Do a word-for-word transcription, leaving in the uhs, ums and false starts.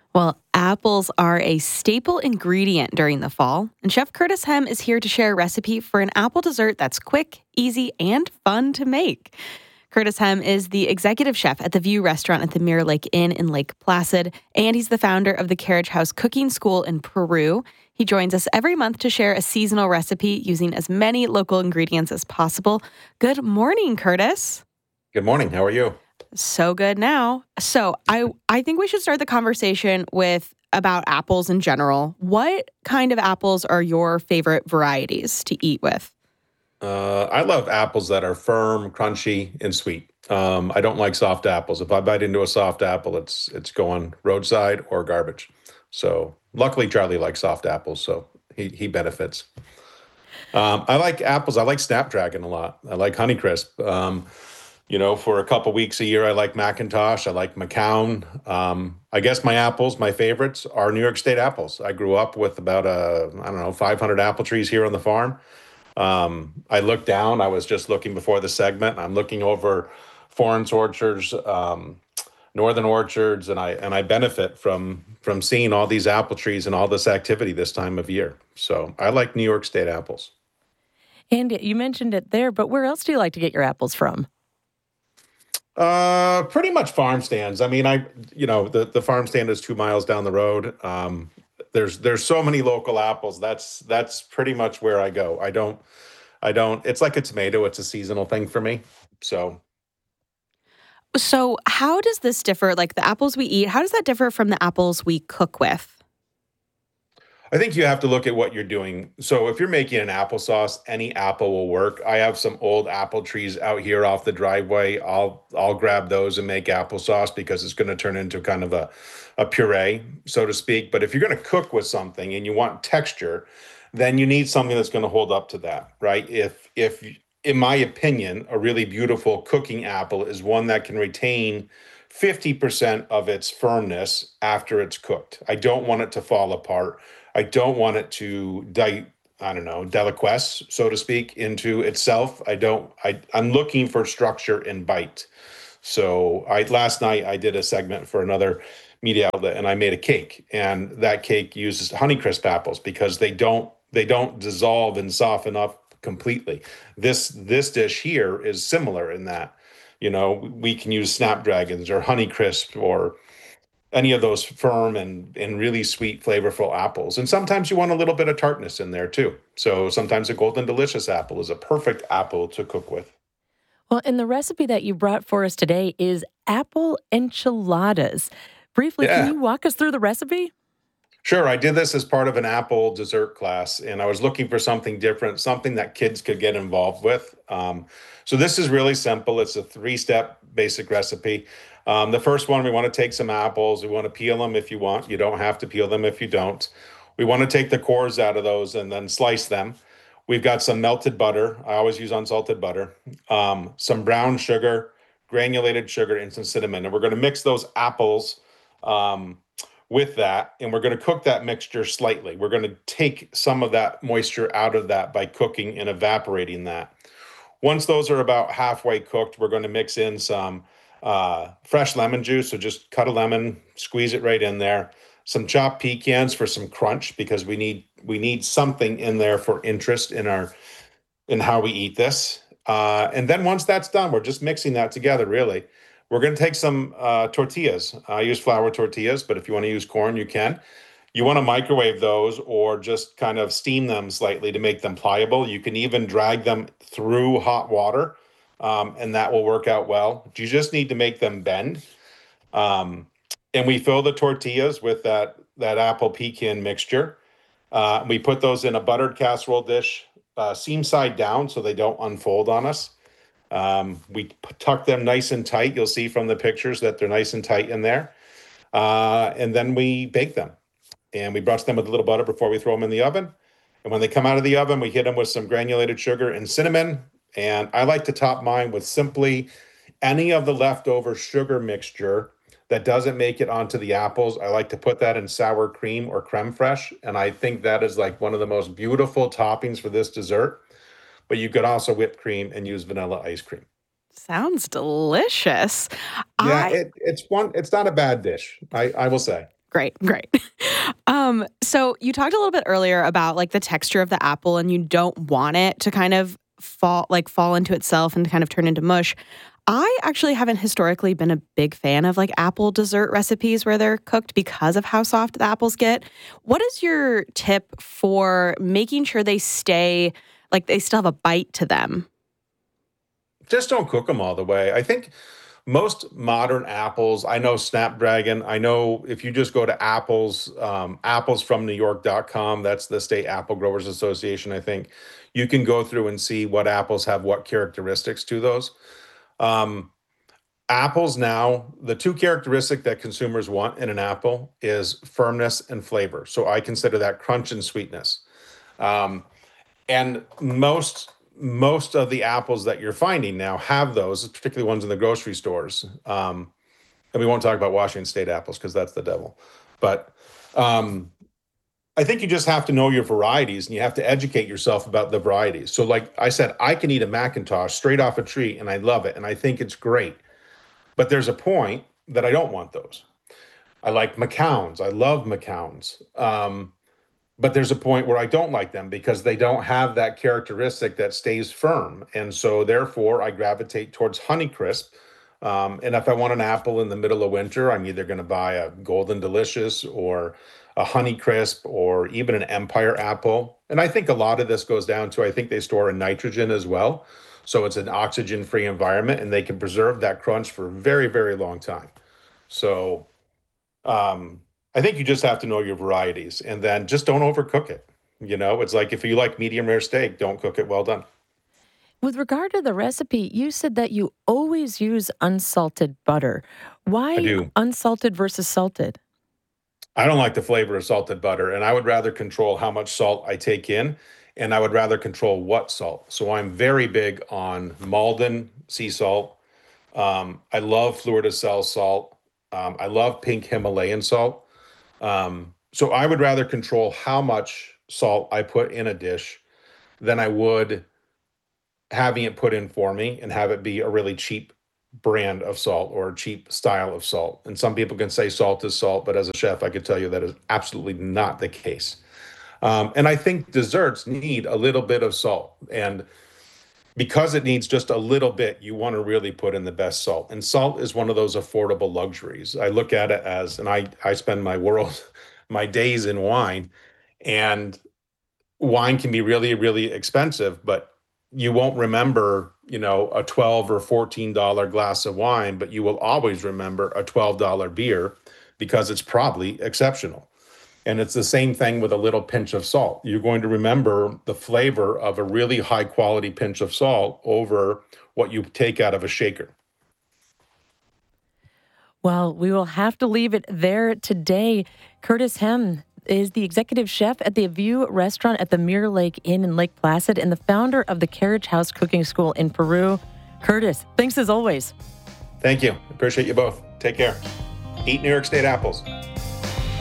Well, apples are a staple ingredient during the fall, and Chef Curtis Hem is here to share a recipe for an apple dessert that's quick, easy, and fun to make. Curtis Hem is the executive chef at the View restaurant at the Mirror Lake Inn in Lake Placid, and he's the founder of the Carriage House Cooking School in Peru. He joins us every month to share a seasonal recipe using as many local ingredients as possible. Good morning, Curtis. Good morning. How are you? So good now. So I I think we should start the conversation with about apples in general. What kind of apples are your favorite varieties to eat with? Uh, I love apples that are firm, crunchy, and sweet. Um, I don't like soft apples. If I bite into a soft apple, it's it's going roadside or garbage. So luckily, Charlie likes soft apples, so he he benefits. Um, I like apples. I like Snapdragon a lot. I like Honeycrisp. Um, you know, for a couple weeks a year, I like Macintosh. I like McCown. Um, I guess my apples, my favorites, are New York State apples. I grew up with about uh, I don't know, five hundred apple trees here on the farm. Um, I looked down. I was just looking before the segment. I'm looking over Florence orchards, um, northern orchards, and I and I benefit from from seeing all these apple trees and all this activity this time of year. So I like New York State apples. And you mentioned it there, but where else do you like to get your apples from? Uh, pretty much farm stands. I mean, I you know the the farm stand is two miles down the road. Um, there's there's so many local apples. That's that's pretty much where I go. I don't I don't. It's like a tomato. It's a seasonal thing for me. So So how does this differ? Like the apples we eat, how does that differ from the apples we cook with? I think you have to look at what you're doing. So if you're making an applesauce, any apple will work. I have some old apple trees out here off the driveway. I'll I'll grab those and make applesauce because it's going to turn into kind of a a puree, so to speak. But if you're going to cook with something and you want texture, then you need something that's going to hold up to that, right? If if in my opinion, a really beautiful cooking apple is one that can retain fifty percent of its firmness after it's cooked. I don't want it to fall apart. I don't want it to die, I don't know, deliquesce, so to speak, into itself. I don't, I, I'm looking for structure and bite. So I last night I did a segment for another media outlet and I made a cake. And that cake uses Honeycrisp apples because they don't they don't dissolve and soften up completely. This this dish here is similar in that, you know, we can use Snapdragons or Honeycrisp or any of those firm and and really sweet, flavorful apples. And sometimes you want a little bit of tartness in there too. So sometimes a golden delicious apple is a perfect apple to cook with. Well, and the recipe that you brought for us today is apple enchiladas. Briefly, can Yeah. you walk us through the recipe? Sure, I did this as part of an apple dessert class, and I was looking for something different, something that kids could get involved with. Um, so this is really simple. It's a three-step basic recipe. Um, the first one, we want to take some apples. We want to peel them if you want. You don't have to peel them if you don't. We want to take the cores out of those and then slice them. We've got some melted butter. I always use unsalted butter. Um, some brown sugar, granulated sugar, and some cinnamon. And we're going to mix those apples. Um, with that, and we're going to cook that mixture slightly. We're going to take some of that moisture out of that by cooking and evaporating that. Once those are about halfway cooked, we're going to mix in some uh, fresh lemon juice. So just cut a lemon, squeeze it right in there. Some chopped pecans for some crunch because we need we need something in there for interest in our in how we eat this. Uh, and then once that's done, we're just mixing that together, really. We're going to take some uh, tortillas. I use flour tortillas, but if you want to use corn, you can. You want to microwave those or just kind of steam them slightly to make them pliable. You can even drag them through hot water, um, and that will work out well. You just need to make them bend. Um, and we fill the tortillas with that, that apple pecan mixture. Uh, we put those in a buttered casserole dish, uh, seam side down so they don't unfold on us. Um, we p- tuck them nice and tight. You'll see from the pictures that they're nice and tight in there. Uh, and then we bake them. And we brush them with a little butter before we throw them in the oven. And when they come out of the oven, we hit them with some granulated sugar and cinnamon. And I like to top mine with simply any of the leftover sugar mixture that doesn't make it onto the apples. I like to put that in sour cream or creme fraiche. And I think that is like one of the most beautiful toppings for this dessert. But you could also whip cream and use vanilla ice cream. Sounds delicious. Yeah, I it, it's one. It's not a bad dish. I, I will say. Great, great. Um, so you talked a little bit earlier about like the texture of the apple, and you don't want it to kind of fall like fall into itself and kind of turn into mush. I actually haven't historically been a big fan of like apple dessert recipes where they're cooked because of how soft the apples get. What is your tip for making sure they stay like they still have a bite to them? Just don't cook them all the way. I think most modern apples, I know Snapdragon, I know if you just go to apples, um, apples from new york dot com, that's the State Apple Growers Association, I think, you can go through and see what apples have what characteristics to those. Um, Apples now, the two characteristics that consumers want in an apple is firmness and flavor. So I consider that crunch and sweetness. Um, and most most of the apples that you're finding now have those, particularly ones in the grocery stores. Um, and we won't talk about Washington State apples because that's the devil. But um, I think you just have to know your varieties and you have to educate yourself about the varieties. So, like I said, I can eat a Macintosh straight off a tree and I love it and I think it's great. But there's a point that I don't want those. I like McCowns. I love McCowns. Um, but there's a point where I don't like them because they don't have that characteristic that stays firm. And so therefore I gravitate towards Honeycrisp. Um, and if I want an apple in the middle of winter, I'm either going to buy a Golden Delicious or a Honeycrisp or even an Empire apple. And I think a lot of this goes down to, I think they store in nitrogen as well. So it's an oxygen-free environment and they can preserve that crunch for a very, very long time. So um, I think you just have to know your varieties and then just don't overcook it. You know, it's like if you like medium rare steak, don't cook it well done. With regard to the recipe, you said that you always use unsalted butter. I Why do. unsalted versus salted? I don't like the flavor of salted butter, and I would rather control how much salt I take in, and I would rather control what salt. So I'm very big on Malden sea salt. Um, I love Fleur de Sel salt. Um, I love pink Himalayan salt. Um, so I would rather control how much salt I put in a dish than I would having it put in for me and have it be a really cheap brand of salt or a cheap style of salt. And some people can say salt is salt, but as a chef, I could tell you that is absolutely not the case. Um, and I think desserts need a little bit of salt. And because it needs just a little bit, you want to really put in the best salt. And salt is one of those affordable luxuries. I look at it as, and I, I spend my world, my days in wine, and wine can be really, really expensive, but you won't remember, you know, a twelve or fourteen dollar glass of wine, but you will always remember a twelve dollar beer because it's probably exceptional. And it's the same thing with a little pinch of salt. You're going to remember the flavor of a really high quality pinch of salt over what you take out of a shaker. Well, we will have to leave it there today. Curtis Hem is the executive chef at the View restaurant at the Mirror Lake Inn in Lake Placid and the founder of the Carriage House Cooking School in Peru. Curtis, thanks as always. Thank you. Appreciate you both. Take care. Eat New York State apples.